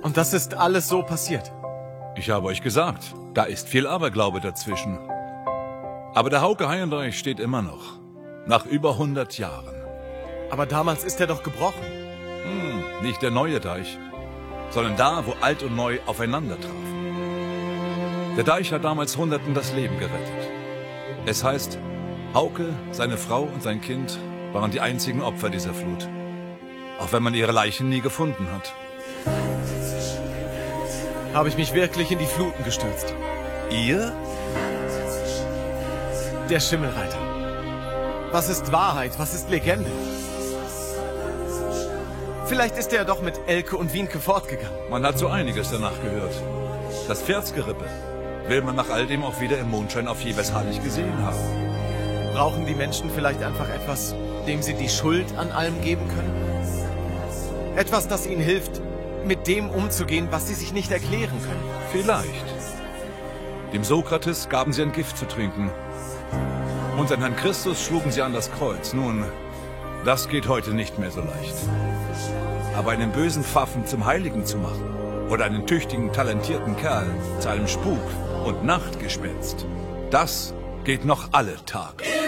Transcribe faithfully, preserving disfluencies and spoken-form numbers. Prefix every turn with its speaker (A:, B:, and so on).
A: Und das ist alles so passiert?
B: Ich habe euch gesagt, da ist viel Aberglaube dazwischen. Aber der Hauke Heienreich steht immer noch. Nach über hundert Jahren.
A: Aber damals ist er doch gebrochen.
B: Hm, nicht der neue Deich, sondern da, wo alt und neu aufeinander trafen. Der Deich hat damals Hunderten das Leben gerettet. Es heißt, Hauke, seine Frau und sein Kind waren die einzigen Opfer dieser Flut. Auch wenn man ihre Leichen nie gefunden hat.
A: Habe ich mich wirklich in die Fluten gestürzt.
B: Ihr?
A: Der Schimmelreiter. Was ist Wahrheit? Was ist Legende? Vielleicht ist er doch mit Elke und Wienke fortgegangen.
B: Man hat so einiges danach gehört. Das Pferdsgerippe will man nach all dem auch wieder im Mondschein auf Jevershallig gesehen haben.
A: Brauchen die Menschen vielleicht einfach etwas, dem sie die Schuld an allem geben können? Etwas, das ihnen hilft, mit dem umzugehen, was sie sich nicht erklären können.
B: Vielleicht. Dem Sokrates gaben sie ein Gift zu trinken. Und an Herrn Christus schlugen sie an das Kreuz. Nun, das geht heute nicht mehr so leicht. Aber einen bösen Pfaffen zum Heiligen zu machen oder einen tüchtigen, talentierten Kerl zu einem Spuk- und Nachtgespenst, das geht noch alle Tage.